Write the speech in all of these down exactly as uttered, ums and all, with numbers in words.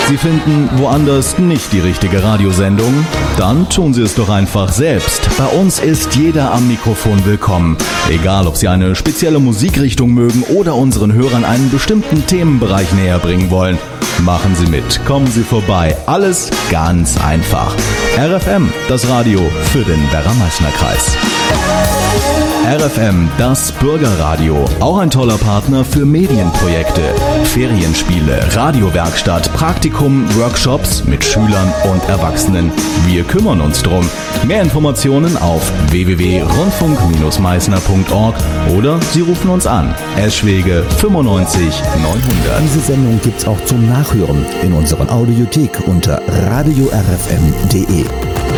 Sie finden woanders nicht die richtige Radiosendung? Dann tun Sie es doch einfach selbst. Bei uns ist jeder am Mikrofon willkommen. Egal, ob Sie eine spezielle Musikrichtung mögen oder unseren Hörern einen bestimmten Themenbereich näher bringen wollen. Machen Sie mit, kommen Sie vorbei. Alles ganz einfach. R F M, das Radio für den Werra-Meißner-Kreis. R F M, das Bürgerradio. Auch ein toller Partner für Medienprojekte, Ferienspiele, Radiowerkstatt, Praktikum, Workshops mit Schülern und Erwachsenen. Wir kümmern uns drum. Mehr Informationen auf w w w punkt rundfunk Bindestrich meißner punkt org oder Sie rufen uns an. Eschwege fünfundneunzig neunhundert. Diese Sendung gibt's auch zum Nachhören in unserer Audiothek unter radio r f m punkt d e.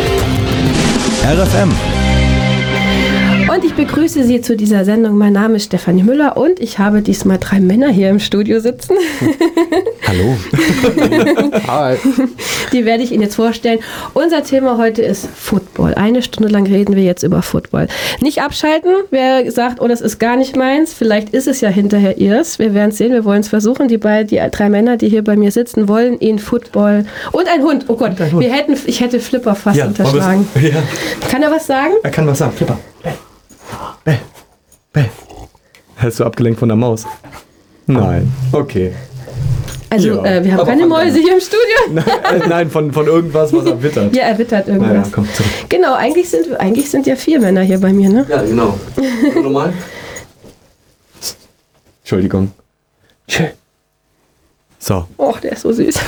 R F M. Und ich begrüße Sie zu dieser Sendung. Mein Name ist Stefanie Müller und ich habe diesmal drei Männer hier im Studio sitzen. Hallo. Hi. Die werde ich Ihnen jetzt vorstellen. Unser Thema heute ist Football. Eine Stunde lang reden wir jetzt über Football. Nicht abschalten, wer sagt, oh, das ist gar nicht meins. Vielleicht ist es ja hinterher ihrs. Wir werden es sehen, wir wollen es versuchen. Die beiden, die drei Männer, die hier bei mir sitzen, wollen Ihnen Football und ein Hund. Oh Gott, Hund. Wir hätten, ich hätte Flipper fast ja, unterschlagen. Ja. Kann er was sagen? Er kann was sagen. Flipper. Bäh. Bäh. Hast du abgelenkt von der Maus? Nein. Okay. Also, ja. äh, wir haben aber keine Mäuse hier im Studio. Nein, äh, nein von, von irgendwas, was er wittert. Ja, er wittert irgendwas. Naja, komm, zurück. Genau, eigentlich sind, eigentlich sind ja vier Männer hier bei mir, ne? Ja, genau. Normal? Entschuldigung. Tschö. So. Och, der ist so süß.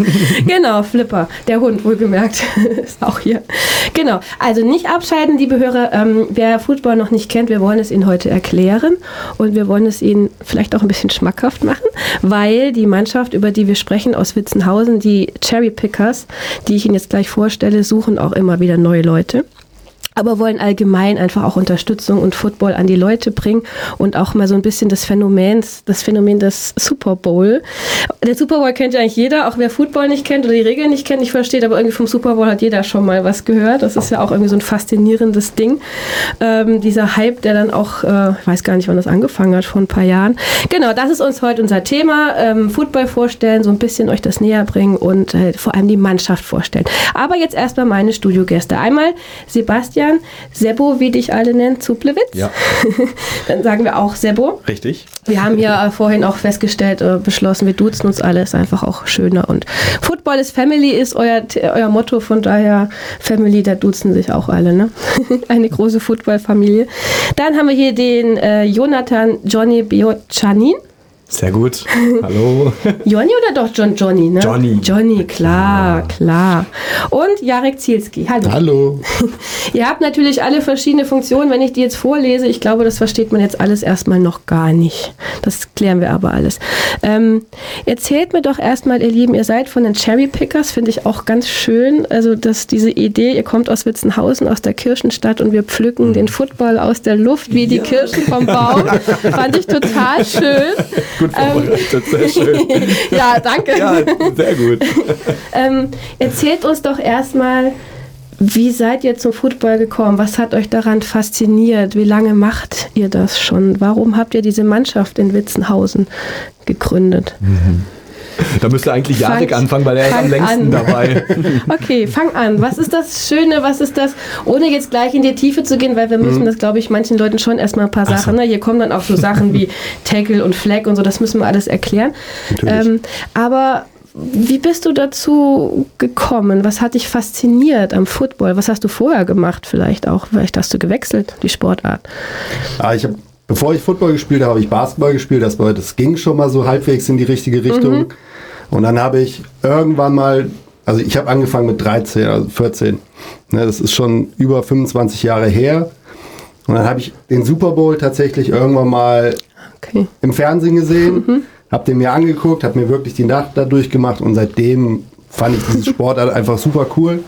Genau, Flipper, der Hund, wohlgemerkt, ist auch hier. Genau, also nicht abschalten, liebe Hörer. Ähm, wer Football noch nicht kennt, wir wollen es Ihnen heute erklären und wir wollen es Ihnen vielleicht auch ein bisschen schmackhaft machen, weil die Mannschaft, über die wir sprechen, aus Witzenhausen, die Cherry Pickers, die ich Ihnen jetzt gleich vorstelle, suchen auch immer wieder neue Leute. Aber wollen allgemein einfach auch Unterstützung und Football an die Leute bringen und auch mal so ein bisschen das Phänomen, das Phänomen des Super Bowl. Der Super Bowl kennt ja eigentlich jeder, auch wer Football nicht kennt oder die Regeln nicht kennt, nicht versteht, aber irgendwie vom Super Bowl hat jeder schon mal was gehört. Das ist ja auch irgendwie so ein faszinierendes Ding. Ähm, dieser Hype, der dann auch, äh, ich weiß gar nicht, wann das angefangen hat, vor ein paar Jahren. Genau, das ist uns heute unser Thema. Ähm, Football vorstellen, so ein bisschen euch das näher bringen und äh, vor allem die Mannschaft vorstellen. Aber jetzt erstmal meine Studiogäste. Einmal Sebastian, Sebo, wie dich alle nennen, Zuplewitz. Ja. Dann sagen wir auch Sebo. Richtig. Wir haben hier äh, vorhin auch festgestellt, äh, beschlossen, wir duzen uns alle, ist einfach auch schöner. Und Football is Family ist euer, euer Motto, von daher Family, da duzen sich auch alle, ne? Eine große Football-Familie. Dann haben wir hier den äh, Jonathan Johnny Biocianin. Sehr gut. Hallo. Johnny oder doch John Johnny, ne? Johnny. Johnny, klar, klar. Und Jarek Zielski. Hallo. Hallo. Ihr habt natürlich alle verschiedene Funktionen. Wenn ich die jetzt vorlese, ich glaube, das versteht man jetzt alles erstmal noch gar nicht. Das klären wir aber alles. Ähm, erzählt mir doch erstmal, ihr Lieben, ihr seid von den Cherry Pickers, finde ich auch ganz schön. Also, dass diese Idee, ihr kommt aus Witzenhausen, aus der Kirchenstadt und wir pflücken mhm. den Football aus der Luft wie die ja. Kirschen vom Baum. Fand ich total schön. Gut vorbereitet, ähm, sehr schön. Ja, danke. Ja, sehr gut. ähm, erzählt uns doch erstmal, wie seid ihr zum Football gekommen? Was hat euch daran fasziniert? Wie lange macht ihr das schon? Warum habt ihr diese Mannschaft in Witzenhausen gegründet? Mhm. Da müsste eigentlich Jarek anfangen, weil er ist am längsten an. dabei. Okay, fang an. Was ist das Schöne, was ist das, ohne jetzt gleich in die Tiefe zu gehen, weil wir müssen mhm. das, glaube ich, manchen Leuten schon erstmal ein paar Ach Sachen, so. ne? Hier kommen dann auch so Sachen wie Tackle und Flag und so, das müssen wir alles erklären. Ähm, aber wie bist du dazu gekommen? Was hat dich fasziniert am Football? Was hast du vorher gemacht vielleicht auch? Vielleicht hast du gewechselt, die Sportart. Ah, ich habe Bevor ich Football gespielt habe, habe ich Basketball gespielt. Das, war, das ging schon mal so halbwegs in die richtige Richtung. Mhm. Und dann habe ich irgendwann mal, also ich habe angefangen mit dreizehn, also vierzehn. Ne, das ist schon über fünfundzwanzig Jahre her. Und dann habe ich den Super Bowl tatsächlich irgendwann mal okay. im Fernsehen gesehen, mhm. habe den mir angeguckt, habe mir wirklich die Nacht da durchgemacht und seitdem fand ich diesen Sportart einfach super cool.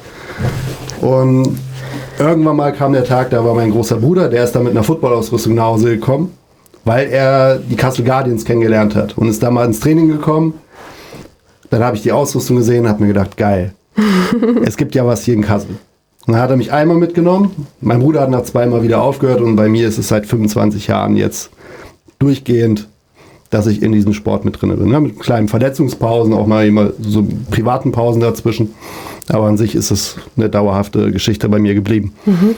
Und irgendwann mal kam der Tag, da war mein großer Bruder, der ist da mit einer Footballausrüstung nach Hause gekommen, weil er die Kassel Guardians kennengelernt hat und ist da mal ins Training gekommen. Dann habe ich die Ausrüstung gesehen und habe mir gedacht, geil, es gibt ja was hier in Kassel. Und dann hat er mich einmal mitgenommen, mein Bruder hat nach zweimal wieder aufgehört und bei mir ist es seit fünfundzwanzig Jahren jetzt durchgehend dass ich in diesem Sport mit drin bin. Ne? Mit kleinen Verletzungspausen, auch mal immer so privaten Pausen dazwischen. Aber an sich ist es eine dauerhafte Geschichte bei mir geblieben. Mhm.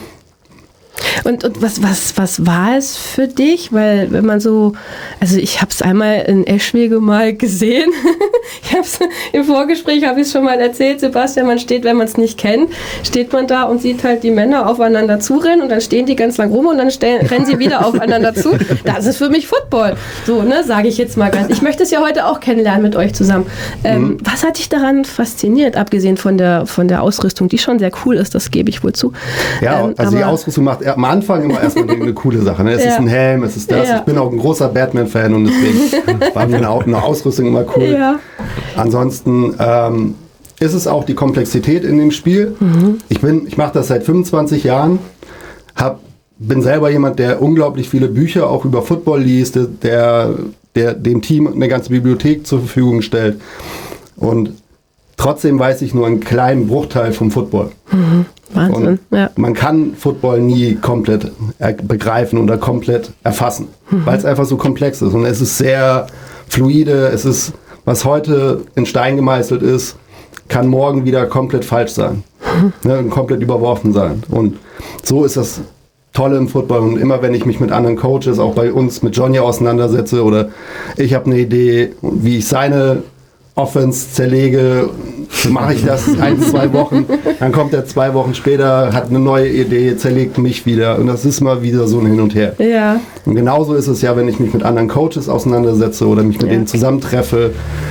Und, und was, was, was war es für dich? Weil wenn man so, also ich habe es einmal in Eschwege mal gesehen. Ich habe es im Vorgespräch, habe ich es schon mal erzählt, Sebastian, man steht, wenn man es nicht kennt, steht man da und sieht halt die Männer aufeinander zurennen und dann stehen die ganz lang rum und dann stellen, rennen sie wieder aufeinander zu. Das ist für mich Football. So, ne, sage ich jetzt mal ganz. Ich möchte es ja heute auch kennenlernen mit euch zusammen. Ähm, mhm. Was hat dich daran fasziniert, abgesehen von der, von der Ausrüstung, die schon sehr cool ist, das gebe ich wohl zu. Ja, ähm, also die Ausrüstung macht am Anfang immer erstmal eine coole Sache. Ne? Es ja. ist ein Helm, es ist das. Ja. Ich bin auch ein großer Batman-Fan und deswegen war mir eine, eine Ausrüstung immer cool. Ja. Ansonsten ähm, ist es auch die Komplexität in dem Spiel. Mhm. Ich bin, ich mache das seit fünfundzwanzig Jahren, hab, bin selber jemand, der unglaublich viele Bücher auch über Football liest, der, der dem Team eine ganze Bibliothek zur Verfügung stellt. Und trotzdem weiß ich nur einen kleinen Bruchteil vom Football. Mhm. Wahnsinn, und ja. Man kann Football nie komplett begreifen oder komplett erfassen, mhm. weil es einfach so komplex ist. Und es ist sehr fluide, es ist, was heute in Stein gemeißelt ist, kann morgen wieder komplett falsch sein, mhm. ne, und komplett überworfen sein. Und so ist das Tolle im Football. Und immer wenn ich mich mit anderen Coaches, auch bei uns mit Johnny auseinandersetze oder ich habe eine Idee, wie ich seine Offense zerlege, mache ich das ein, zwei Wochen, dann kommt er zwei Wochen später, hat eine neue Idee, zerlegt mich wieder und das ist mal wieder so ein Hin und Her. Ja. Und genauso ist es ja, wenn ich mich mit anderen Coaches auseinandersetze oder mich mit ja. denen zusammentreffe.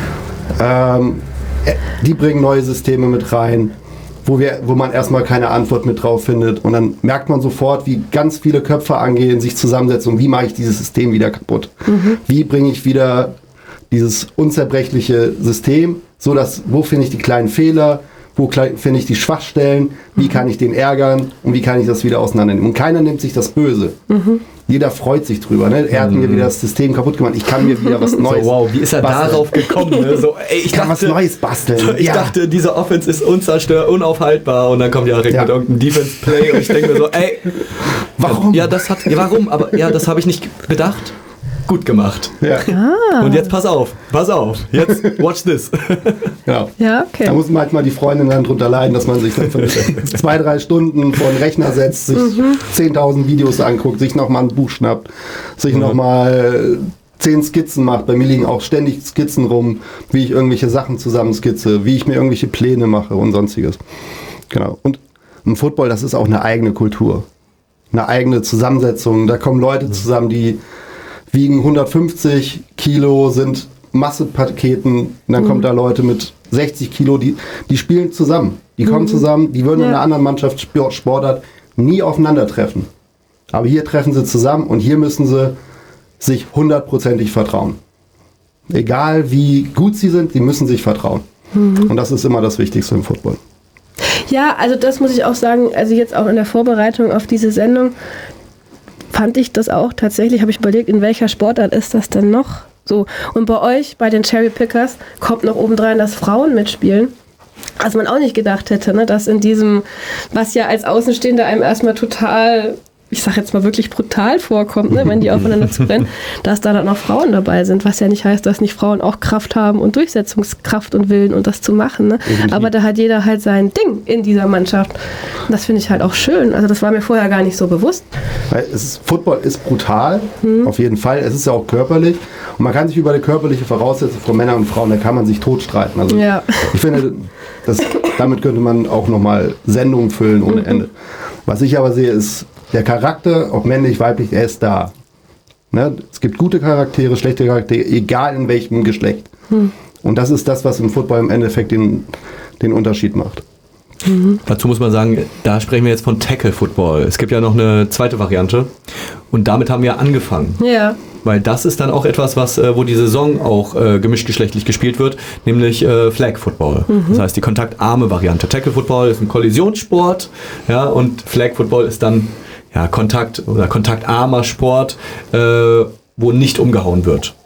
Ähm, die bringen neue Systeme mit rein, wo, wir, wo man erstmal keine Antwort mit drauf findet und dann merkt man sofort, wie ganz viele Köpfe angehen, sich zusammensetzen und wie mache ich dieses System wieder kaputt? Mhm. Wie bringe ich wieder dieses unzerbrechliche System, so dass, wo finde ich die kleinen Fehler, wo finde ich die Schwachstellen, wie kann ich den ärgern und wie kann ich das wieder auseinandernehmen. Und keiner nimmt sich das böse. Mhm. Jeder freut sich drüber. Ne? Er hat mhm. mir wieder das System kaputt gemacht, ich kann mir wieder was Neues so, wow, wie ist er basteln. Darauf gekommen? Ne? So, ey, ich, ich kann dachte, was Neues basteln. Ich ja. dachte, diese Offense ist unzerstört, unaufhaltbar und dann kommt ja direkt ja. mit irgendeinem Defense-Play und ich denke mir so, ey, warum? Ja, das hat, ja, warum? Aber ja, das habe ich nicht bedacht. Gut gemacht. Ja. Ah. Und jetzt pass auf, pass auf, jetzt watch this. Genau. Ja, okay. Da muss manchmal die Freundin dann drunter leiden, dass man sich dann für zwei, drei Stunden vor den Rechner setzt, sich mhm. zehntausend Videos anguckt, sich nochmal ein Buch schnappt, sich mhm. nochmal zehn Skizzen macht. Bei mir liegen auch ständig Skizzen rum, wie ich irgendwelche Sachen zusammenskizze, wie ich mir irgendwelche Pläne mache und sonstiges. Genau. Und im Football, das ist auch eine eigene Kultur. Eine eigene Zusammensetzung. Da kommen Leute zusammen, die wiegen hundertfünfzig Kilo, sind Massepaketen, und dann mhm. kommen da Leute mit sechzig Kilo, die, die spielen zusammen. Die kommen mhm. zusammen, die würden ja. in einer anderen Mannschaft Sport, Sportart nie aufeinandertreffen. Aber hier treffen sie zusammen und hier müssen sie sich hundertprozentig vertrauen. Egal wie gut sie sind, sie müssen sich vertrauen. Mhm. Und das ist immer das Wichtigste im Football. Ja, also das muss ich auch sagen, also jetzt auch in der Vorbereitung auf diese Sendung, fand ich das auch tatsächlich, habe ich überlegt, in welcher Sportart ist das denn noch so? Und bei euch, bei den Cherry Pickers, kommt noch obendrein, dass Frauen mitspielen. Was man auch nicht gedacht hätte, ne? Dass in diesem, was ja als Außenstehender einem erstmal total, ich sag jetzt mal wirklich brutal vorkommt, ne? Wenn die aufeinander zurennen, dass da dann auch Frauen dabei sind, was ja nicht heißt, dass nicht Frauen auch Kraft haben und Durchsetzungskraft und Willen und das zu machen. Ne? Aber da hat jeder halt sein Ding in dieser Mannschaft. Und das finde ich halt auch schön. Also das war mir vorher gar nicht so bewusst. Weil es ist, Football ist brutal, hm. auf jeden Fall. Es ist ja auch körperlich. Und man kann sich über die körperliche Voraussetzung von Männern und Frauen, da kann man sich totstreiten. Also ja. ich finde, das, damit könnte man auch nochmal Sendungen füllen ohne Ende. Was ich aber sehe, ist, der Charakter, ob männlich, weiblich, er ist da. Ne? Es gibt gute Charaktere, schlechte Charaktere, egal in welchem Geschlecht. Hm. Und das ist das, was im Football im Endeffekt den, den Unterschied macht. Mhm. Dazu muss man sagen, da sprechen wir jetzt von Tackle-Football. Es gibt ja noch eine zweite Variante und damit haben wir angefangen. Ja. Weil das ist dann auch etwas, was, wo die Saison auch äh, gemischtgeschlechtlich gespielt wird, nämlich äh, Flag Football. Mhm. Das heißt die kontaktarme Variante. Tackle Football ist ein Kollisionssport, ja, und Flag Football ist dann ja, Kontakt- oder kontaktarmer Sport, äh, wo nicht umgehauen wird.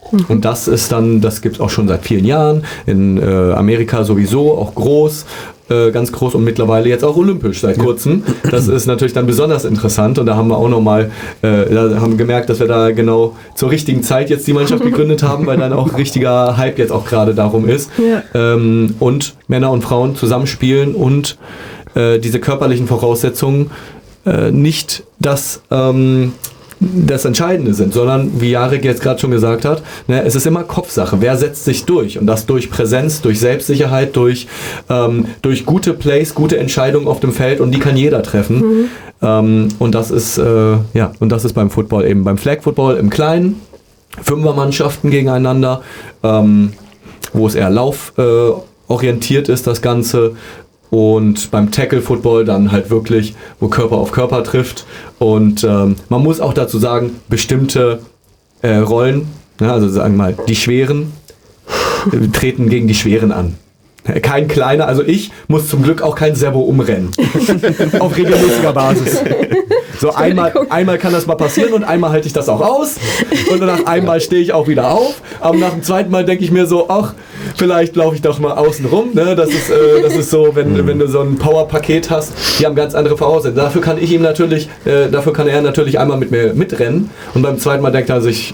Mhm. Und das ist dann, das gibt es auch schon seit vielen Jahren, in äh, Amerika sowieso, auch groß. Ganz groß und mittlerweile jetzt auch olympisch seit kurzem. Das ist natürlich dann besonders interessant und da haben wir auch nochmal, äh, da haben wir gemerkt, dass wir da genau zur richtigen Zeit jetzt die Mannschaft gegründet haben, weil dann auch richtiger Hype jetzt auch gerade darum ist. Ja. Ähm, und Männer und Frauen zusammenspielen und äh, diese körperlichen Voraussetzungen äh, nicht das ähm, das Entscheidende sind, sondern wie Jarek jetzt gerade schon gesagt hat, ne, es ist immer Kopfsache. Wer setzt sich durch? Und das durch Präsenz, durch Selbstsicherheit, durch, ähm, durch gute Plays, gute Entscheidungen auf dem Feld und die kann jeder treffen. Mhm. Ähm, und das ist äh, ja und das ist beim Football eben beim Flag Football im Kleinen, Fünfermannschaften gegeneinander, ähm, wo es eher lauforientiert äh, ist das Ganze. Und beim Tackle-Football dann halt wirklich, wo Körper auf Körper trifft. Und ähm, man muss auch dazu sagen, bestimmte äh, Rollen, ne, also sagen wir mal, die Schweren, äh, treten gegen die Schweren an. Kein kleiner, also ich muss zum Glück auch kein Servo umrennen. Auf regelmäßiger Basis. So einmal, einmal kann das mal passieren und einmal halte ich das auch aus. Und nach einmal stehe ich auch wieder auf. Aber nach dem zweiten Mal denke ich mir so, ach, vielleicht laufe ich doch mal außen rum. Ne? Das ist, äh, das ist so, wenn, mhm. wenn du so ein Power-Paket hast, die haben ganz andere Voraussetzungen. Dafür kann ich ihm natürlich, äh, dafür kann er natürlich einmal mit mir mitrennen. Und beim zweiten Mal denkt er sich,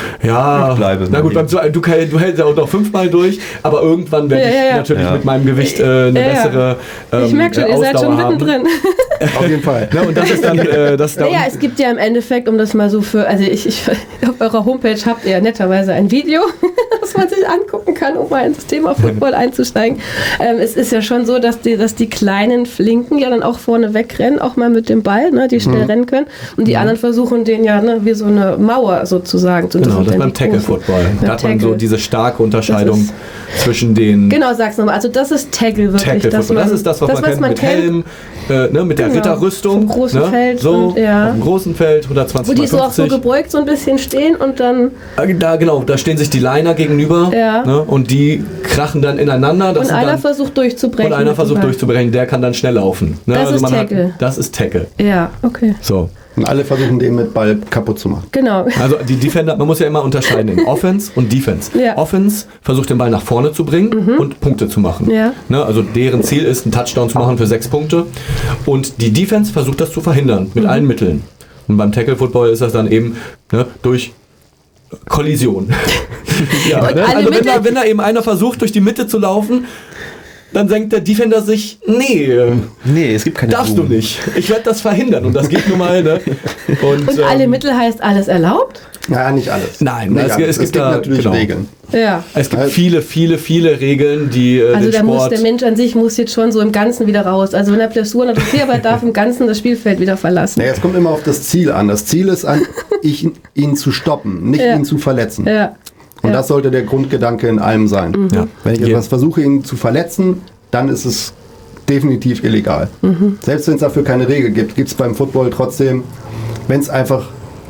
ja, na gut, beim, du, du hältst ja auch noch fünfmal durch, aber irgendwann werde ich ja, ja, ja. natürlich ja. mit meinem Gewicht äh, eine ja, bessere ähm, Ich merke schon, ihr seid schon mittendrin. Auf jeden Fall. Ja, und das ist dann äh, das da. Naja, es gibt ja im Endeffekt, um das mal so für, also ich, ich auf eurer Homepage habt ihr ja netterweise ein Video, das man sich angucken kann, um mal ins Thema Football einzusteigen. Ähm, es ist ja schon so, dass die, dass die kleinen Flinken ja dann auch vorne wegrennen, auch mal mit dem Ball, ne, die schnell mhm. rennen können. Und die mhm. anderen versuchen den ja ne, wie so eine Mauer sozusagen zu Genau, das ist beim Tackle-Football. Da hat man so diese starke Unterscheidung zwischen den... Genau, sag's nochmal. Also das ist Tackle wirklich. Tackle das, man, das ist das, was, das, man, was kennt, man mit Helm, äh, ne, mit der genau. Ritterrüstung. Vom großen ne, Feld. So, und, ja. auf dem großen Feld, hundertzwanzig Wo die so auch so gebeugt so ein bisschen stehen und dann... Da, genau, da stehen sich die Liner gegenüber ja. ne, und die krachen dann ineinander. Das und einer dann, versucht durchzubrechen. Und einer versucht durchzubrechen, der kann dann schnell laufen. Ne? Das also ist man Tackle. Hat, das ist Tackle. Ja, okay. So. Und alle versuchen, den mit Ball kaputt zu machen. Genau. Also die Defender, man muss ja immer unterscheiden in Offense und Defense. Ja. Offense versucht den Ball nach vorne zu bringen mhm. und Punkte zu machen. Ja. Ne, also deren Ziel ist, einen Touchdown zu machen für sechs Punkte. Und die Defense versucht das zu verhindern, mit mhm. allen Mitteln. Und beim Tackle-Football ist das dann eben ne, durch Kollision. ja, ne? Also wenn da, wenn da eben einer versucht, durch die Mitte zu laufen, dann denkt der Defender sich, nee, nee, es gibt keine darfst Blumen. Du nicht. Ich werde das verhindern und das geht nun mal. Ne? Und, und alle ähm, Mittel heißt alles erlaubt? Ja, nicht alles. Nein, nicht es, alles. es, gibt, es gibt da, natürlich genau. Regeln. Ja. Es gibt also, viele, viele, viele Regeln, die äh, also den da Sport... muss der Mensch an sich muss jetzt schon so im Ganzen wieder raus. Also wenn er Blessuren hat, okay, aber er darf im Ganzen das Spielfeld wieder verlassen. Naja, es kommt immer auf das Ziel an. Das Ziel ist, an, ich, ihn zu stoppen, nicht ja. ihn zu verletzen. Ja. Und ja. das sollte der Grundgedanke in allem sein. Mhm. Ja. Wenn ich etwas versuche, ihn zu verletzen, dann ist es definitiv illegal. Mhm. Selbst wenn es dafür keine Regel gibt, gibt es beim Football trotzdem, wenn es einfach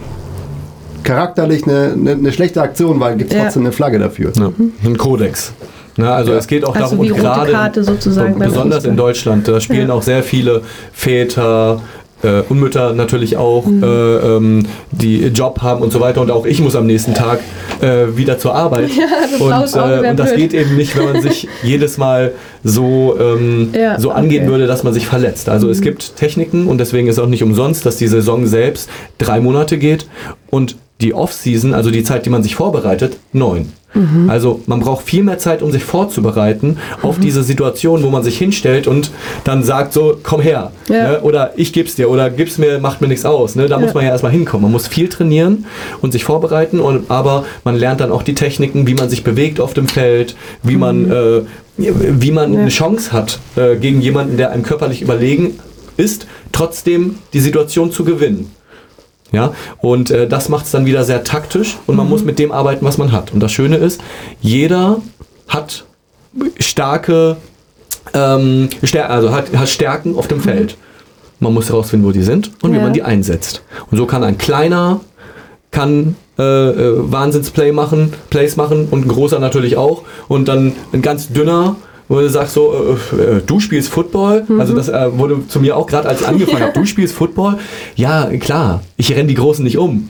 charakterlich eine, eine, eine schlechte Aktion war, gibt es ja. trotzdem eine Flagge dafür. Ja. Ein Kodex. Na, also ja. es geht auch also darum, wie und gerade Karte sozusagen besonders in Deutschland, da spielen ja. auch sehr viele Väter, Äh, und Mütter natürlich auch, mhm. äh, ähm, die Job haben und so weiter. Und auch ich muss am nächsten Tag äh, wieder zur Arbeit. Ja, und, äh, und das blöd. Geht eben nicht, wenn man sich jedes Mal so, ähm, ja, so angehen okay. würde, dass man sich verletzt. Also mhm. es gibt Techniken und deswegen ist auch nicht umsonst, dass die Saison selbst drei Monate geht und die Off-Season, also die Zeit, die man sich vorbereitet, neun. Mhm. Also man braucht viel mehr Zeit, um sich vorzubereiten mhm. auf diese Situation, wo man sich hinstellt und dann sagt so, komm her. Ja. Ne? Oder ich geb's dir oder gib's mir, macht mir nichts aus. Ne? Da ja. muss man ja erstmal hinkommen. Man muss viel trainieren und sich vorbereiten, und, aber man lernt dann auch die Techniken, wie man sich bewegt auf dem Feld, wie mhm. man, äh, wie man ja. eine Chance hat, äh, gegen jemanden, der einem körperlich überlegen ist, trotzdem die Situation zu gewinnen. Ja, und äh, das macht es dann wieder sehr taktisch und man mhm. muss mit dem arbeiten, was man hat. Und das Schöne ist, jeder hat starke, ähm, Stär- also hat, hat Stärken auf dem mhm. Feld. Man muss herausfinden, wo die sind und ja. wie man die einsetzt. Und so kann ein kleiner kann äh, äh, Wahnsinnsplay machen, Plays machen und ein großer natürlich auch. Und dann ein ganz dünner, wo du sagst so, äh, äh, du spielst Football, mhm. also das äh, wurde zu mir auch gerade, als ich angefangen habe, du spielst Football, ja klar, ich renne die Großen nicht um,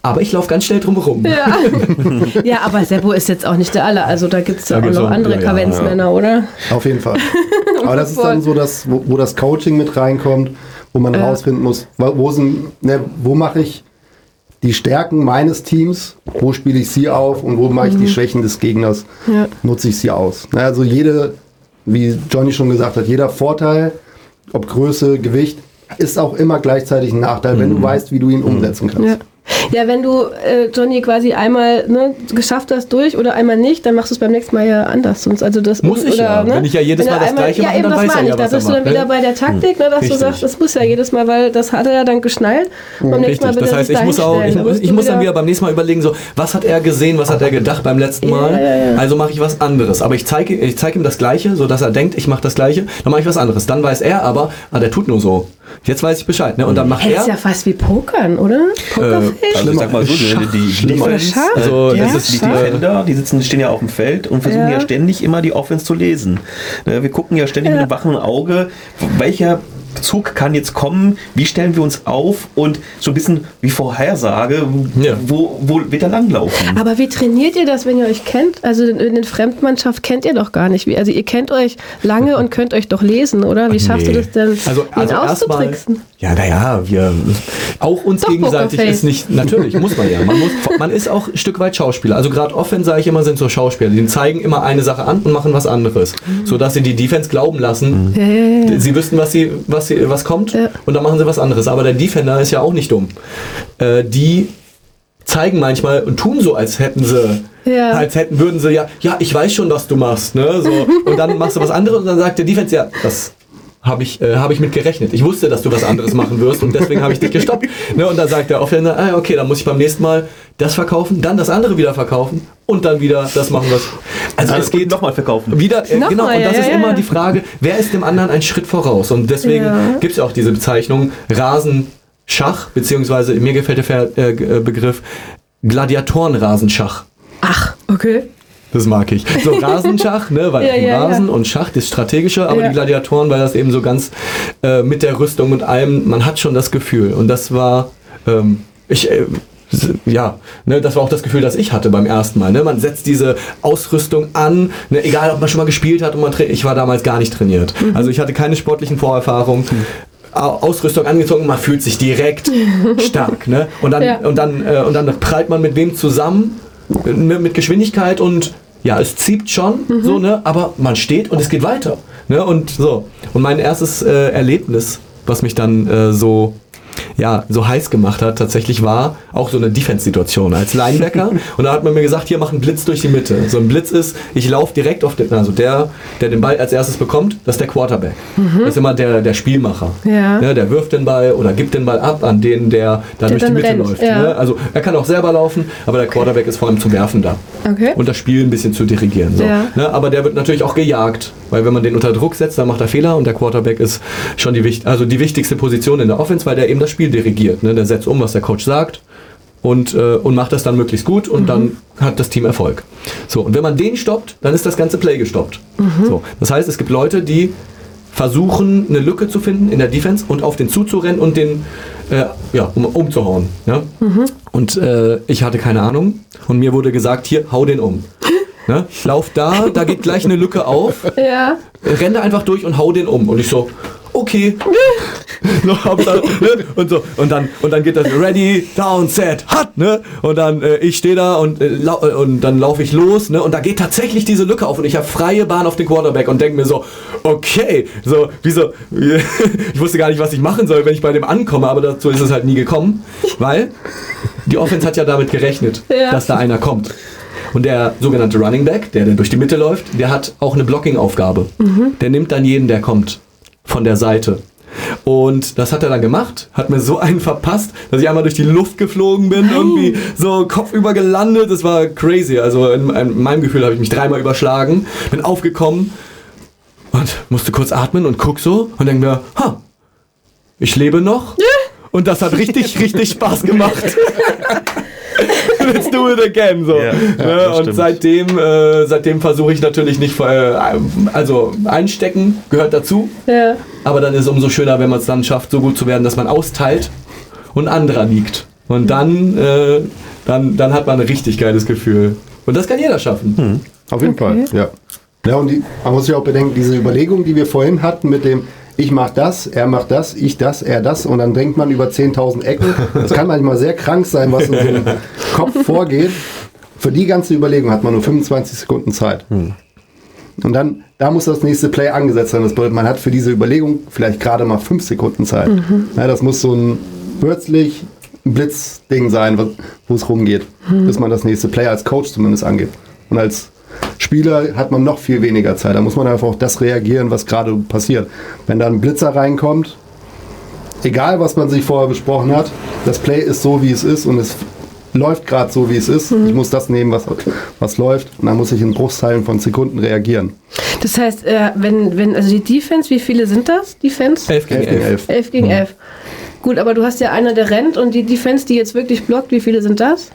aber ich laufe ganz schnell drumherum. Ja. Ja, aber Seppo ist jetzt auch nicht der Aller. Also da gibt es ja Da auch gibt's noch auch- andere ja, ja, Kavenzmänner, ja. oder? Auf jeden Fall. Aber das ist dann so, dass, wo, wo das Coaching mit reinkommt, wo man Ja. herausfinden muss, wo, wo, sind, ne, wo mache ich die Stärken meines Teams, wo spiele ich sie auf und wo mache ich die Schwächen des Gegners, Ja. nutze ich sie aus. Ne, also jede, wie Johnny schon gesagt hat, jeder Vorteil, ob Größe, Gewicht, ist auch immer gleichzeitig ein Nachteil, wenn du weißt, wie du ihn umsetzen kannst. Ja. Ja, wenn du, äh, Johnny, quasi einmal ne, geschafft hast durch oder einmal nicht, dann machst du es beim nächsten Mal ja anders. Sonst, also das, Muss ich oder, ja. Ne? Wenn ich ja jedes Wenn Mal er das Gleiche ja, mache, eben, dann das weiß er meine ja, ich. Da was er bist du dann macht, wieder ne? bei der Taktik, ne, dass Richtig. du sagst, das muss ja jedes Mal, weil das hat er ja dann geschnallt. Und beim nächsten Mal Richtig, wird das er heißt, sich ich muss, auch, ich, dahinstellen. Musst ich du muss dann wieder beim nächsten Mal überlegen, so, was hat er gesehen, was hat er gedacht beim letzten Mal, Ja, ja, ja. also mache ich was anderes. Aber ich zeige ich zeig ihm das Gleiche, sodass er denkt, ich mache das Gleiche, dann mache ich was anderes. Dann weiß er aber, ah, der tut nur so. Jetzt weiß ich Bescheid. Ne? Und dann macht Hey, er... ist ja fast wie Pokern, oder? Pokerface? Also ich sag mal so, die, die Schlimmer. Defense, Schach? also Ja, das ist die Schach. Defender, die sitzen, stehen ja auf dem Feld und versuchen Ja. ja, ständig immer die Offense zu lesen. Ne, wir gucken ja ständig Ja. mit einem wachen Auge, welcher Zug kann jetzt kommen, wie stellen wir uns auf und so ein bisschen wie Vorhersage, Ja. wo, wo wird er langlaufen? Aber wie trainiert ihr das, wenn ihr euch kennt? Also in der Fremdmannschaft kennt ihr doch gar nicht. Wie, also ihr kennt euch lange und könnt euch doch lesen, oder? Wie schaffst Nee. du das denn, Also, ihn also erstmal, auszutricksen? ja, naja, wir, auch uns Doch, gegenseitig Pokerface. ist nicht, natürlich, muss man ja. Man, muss, man ist auch ein Stück weit Schauspieler. Also gerade Offense, sage ich immer, sind so Schauspieler. Die zeigen immer eine Sache an und machen was anderes. Sodass sie die Defense glauben lassen, Ja, ja, ja. sie wüssten, was, sie, was, sie, was kommt Ja. und dann machen sie was anderes. Aber der Defender ist ja auch nicht dumm. Äh, die zeigen manchmal und tun so, als hätten sie, Ja. als hätten, würden sie ja, ja, ich weiß schon, was du machst, ne, so. Und dann machst du was anderes und dann sagt der Defense, ja, das habe ich, äh, hab ich mit gerechnet. Ich wusste, dass du was anderes machen wirst und deswegen habe ich dich gestoppt. Ne, und dann sagt der Offender, ah, okay, dann muss ich beim nächsten Mal das verkaufen, dann das andere wieder verkaufen und dann wieder das machen, was... Also es geht nochmal verkaufen. wieder, äh, Nochmal, genau, und ja, das ja, ist ja, immer ja. die Frage, wer ist dem anderen einen Schritt voraus? Und deswegen Ja. gibt es ja auch diese Bezeichnung Rasenschach, beziehungsweise mir gefällt der Ver äh, G- äh, Begriff Gladiatorenrasenschach. Ach, okay. Das mag ich. So Rasenschach, ne, weil Ja, ja, Rasen ja. und Schach, das strategische, aber Ja. die Gladiatoren, weil das eben so ganz äh, mit der Rüstung und allem, man hat schon das Gefühl. Und das war, ähm, ich, äh, s- ja, ne, das war auch das Gefühl, das ich hatte beim ersten Mal. Ne? Man setzt diese Ausrüstung an, ne, egal ob man schon mal gespielt hat und man tra- ich war damals gar nicht trainiert. Mhm. Also ich hatte keine sportlichen Vorerfahrungen. Au- Ausrüstung angezogen, man fühlt sich direkt stark, ne? Und dann, Ja. und dann, äh, und dann prallt man mit wem zusammen, ne, mit Geschwindigkeit und ja, es zieht schon, so, ne? Aber man steht und es geht weiter, ne? Und so. Und mein erstes äh, Erlebnis, was mich dann äh, so ja, so heiß gemacht hat, tatsächlich war auch so eine Defense-Situation als Linebacker. Und da hat man mir gesagt, hier mach einen Blitz durch die Mitte. So ein Blitz ist, ich laufe direkt auf den, also der, der den Ball als erstes bekommt, das ist der Quarterback. Das ist immer der, der Spielmacher. Ja. Ne, der wirft den Ball oder gibt den Ball ab an den, der da Der durch die dann Mitte rennt, läuft. ja. Ne? Also er kann auch selber laufen, aber der Quarterback ist vor allem zum Werfen da. Okay. Und das Spiel ein bisschen zu dirigieren. So. Ja. Ne? Aber der wird natürlich auch gejagt, weil wenn man den unter Druck setzt, dann macht er Fehler und der Quarterback ist schon die, wicht- also die wichtigste Position in der Offense, weil der eben das Spiel dirigiert. Ne? Der setzt um, was der Coach sagt und, äh, und macht das dann möglichst gut und dann hat das Team Erfolg. So, und wenn man den stoppt, dann ist das ganze Play gestoppt. So, das heißt, es gibt Leute, die versuchen, eine Lücke zu finden in der Defense und auf den zuzurennen und den äh, ja, um, umzuhauen. Ja? Und äh, ich hatte keine Ahnung und mir wurde gesagt, hier, hau den um. Ne? Lauf da, da geht gleich eine Lücke auf, Ja. renn da einfach durch und hau den um. Und ich so, okay. So, Hauptsache, ne? Und so, und dann, und dann geht das ready, down, set, hut, ne? Und dann, äh, ich stehe da und, äh, lau äh, und dann laufe ich los, ne? Und da geht tatsächlich diese Lücke auf und ich habe freie Bahn auf den Quarterback und denke mir so, okay, so, wieso, ich wusste gar nicht, was ich machen soll, wenn ich bei dem ankomme, aber dazu ist es halt nie gekommen, weil die Offense hat ja damit gerechnet, Ja. dass da einer kommt. Und der sogenannte Running Back, der, der durch die Mitte läuft, der hat auch eine Blocking-Aufgabe. Der nimmt dann jeden, der kommt, von der Seite. Und das hat er dann gemacht, hat mir so einen verpasst, dass ich einmal durch die Luft geflogen bin, irgendwie so kopfüber gelandet. Das war crazy. Also in, in meinem Gefühl habe ich mich dreimal überschlagen, bin aufgekommen und musste kurz atmen und guck so und denke mir, ha, ich lebe noch. Und das hat richtig, richtig Spaß gemacht. Let's do it again. So. Ja, Ne? das Und stimmt. seitdem, äh, seitdem versuche ich natürlich nicht, äh, also einstecken gehört dazu, Ja. aber dann ist es umso schöner, wenn man es dann schafft, so gut zu werden, dass man austeilt und ein anderer liegt. Und dann, äh, dann, dann hat man ein richtig geiles Gefühl. Und das kann jeder schaffen. Hm. Auf jeden Okay. Fall, ja. Ja, und die, man muss ja auch bedenken, diese Überlegung, die wir vorhin hatten mit dem ich mach das, er macht das, ich das, er das und dann denkt man über zehntausend Ecken. Das kann manchmal sehr krank sein, was in so einem Kopf vorgeht. Für die ganze Überlegung hat man nur fünfundzwanzig Sekunden Zeit. Hm. Und dann, da muss das nächste Play angesetzt sein. Das bedeutet, man hat für diese Überlegung vielleicht gerade mal fünf Sekunden Zeit. Mhm. Ja, das muss so ein plötzlich ein Blitzding sein, wo es rumgeht, mhm. bis man das nächste Play als Coach zumindest angibt. Und als Spieler hat man noch viel weniger Zeit. Da muss man einfach auf das reagieren, was gerade passiert. Wenn da ein Blitzer reinkommt, egal was man sich vorher besprochen hat, das Play ist so, wie es ist und es läuft gerade so, wie es ist. Mhm. Ich muss das nehmen, was, was läuft und dann muss ich in Bruchteilen von Sekunden reagieren. Das heißt, äh, wenn, wenn, also die Defense, wie viele sind das? Defense? Elf gegen elf. Elf gegen elf. Gut, aber du hast ja einer, der rennt und die Defense, die jetzt wirklich blockt, wie viele sind das?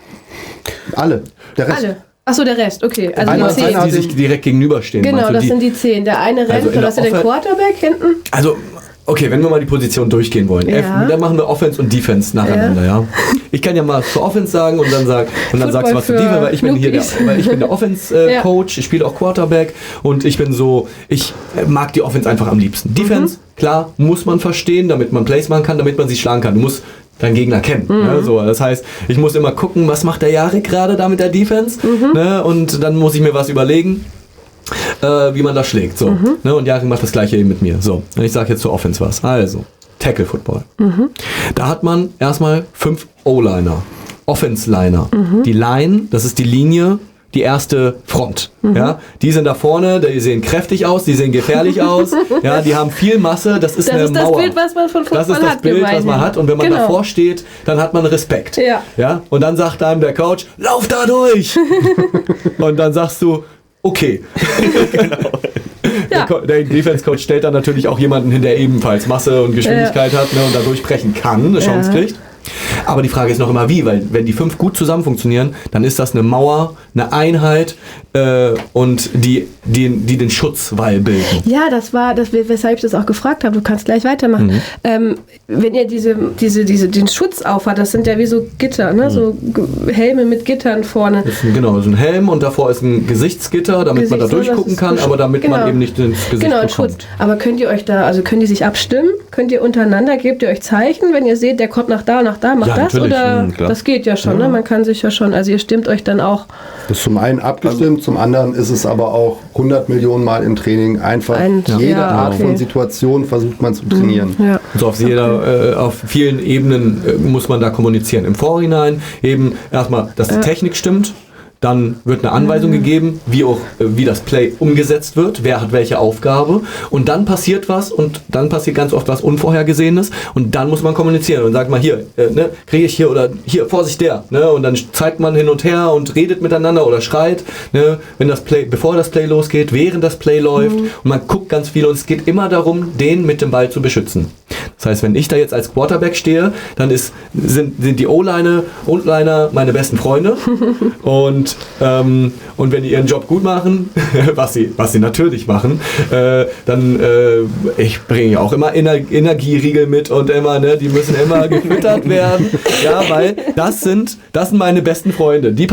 Alle. Der Rest. Alle. Achso, der Rest, okay. Also Einmal die zehn. die sich direkt gegenüberstehen. Genau, also das die, sind die zehn. Der eine rennt, also oder hast du den Offen- Quarterback hinten? Also, okay, wenn wir mal die Position durchgehen wollen, Ja. F, dann machen wir Offense und Defense nacheinander, ja. Ich kann ja mal zur Offense sagen und dann, sag, und dann sagst du was zur Football Defense, weil ich bin hier der, Nookies. weil ich bin der Offense-Coach, Ja. ich spiele auch Quarterback und ich bin so, ich mag die Offense einfach am liebsten. Defense, klar, muss man verstehen, damit man Plays machen kann, damit man sie schlagen kann. Du musst deinen Gegner kennen. Mhm. Ne? So, das heißt, ich muss immer gucken, was macht der Jarek gerade da mit der Defense, mhm. ne? Und dann muss ich mir was überlegen, äh, wie man das schlägt. So. Mhm. Ne? Und Jarek macht das gleiche eben mit mir. So, und ich sage jetzt zur Offense was. Also, Tackle Football. Mhm. Da hat man erstmal fünf O-Liner, Offense-Liner. Mhm. Die Line, das ist die Linie, die erste Front. Mhm. Ja, die sind da vorne, die sehen kräftig aus, die sehen gefährlich aus. Ja, die haben viel Masse, das ist Das eine ist das Mauer. Bild, was man von Football hat. Das ist das Bild, was man hat. Und wenn man Genau. davor steht, dann hat man Respekt. Ja. Ja? Und dann sagt einem der Coach, lauf da durch! Und dann sagst du, okay. Genau. Ja. Der, Co- der Defense-Coach stellt dann natürlich auch jemanden hin, der ebenfalls Masse und Geschwindigkeit Ja. hat, ne, und da durchbrechen kann, eine Chance Ja. kriegt. Aber die Frage ist noch immer wie, weil wenn die fünf gut zusammen funktionieren, dann ist das eine Mauer, eine Einheit äh, und die, die, die den Schutzwall bilden. Ja, das war, das, weshalb ich das auch gefragt habe. Du kannst gleich weitermachen. Mhm. Ähm, wenn ihr diese, diese, diese, den Schutz aufhat, das sind ja wie so Gitter, ne? Mhm. So G- Helme mit Gittern vorne. Das ist ein, genau, so ein Helm und davor ist ein Gesichtsgitter, damit man da Gesichts- durchgucken das kann, ist aber damit genau. man eben nicht ins Gesicht Genau, ein bekommt. Schutz. Aber könnt ihr euch da, also können die sich abstimmen? Könnt ihr untereinander, gebt ihr euch Zeichen, wenn ihr seht, der kommt nach da, nach da, macht Ja, das? natürlich. Oder Mhm, klar. das geht ja schon, ne? Man kann sich ja schon, also ihr stimmt euch dann auch Das ist zum einen abgestimmt, zum anderen ist es aber auch hundert Millionen Mal im Training einfach Ein- jede ja, Art okay. von Situation versucht man zu trainieren. ja. So auf jeder, äh, auf vielen Ebenen äh, muss man da kommunizieren. Im Vorhinein eben erstmal, dass die Ja. Technik stimmt. Dann wird eine Anweisung gegeben, wie auch äh, wie das Play umgesetzt wird, wer hat welche Aufgabe und dann passiert was und dann passiert ganz oft was Unvorhergesehenes und dann muss man kommunizieren und sagt mal hier, äh, ne, kriege ich hier oder hier, Vorsicht der, ne, und dann zeigt man hin und her und redet miteinander oder schreit, ne, wenn das Play, bevor das Play losgeht, während das Play läuft und man guckt ganz viel und es geht immer darum, den mit dem Ball zu beschützen. Das heißt, wenn ich da jetzt als Quarterback stehe, dann ist, sind, sind die O-Liner und Liner meine besten Freunde. und, ähm, und wenn die ihren Job gut machen, was sie, was sie natürlich machen, äh, dann äh, ich bringe auch immer Ener- Energieriegel mit und immer, ne, die müssen immer gefüttert werden. Ja, weil das sind, das sind meine besten Freunde. Die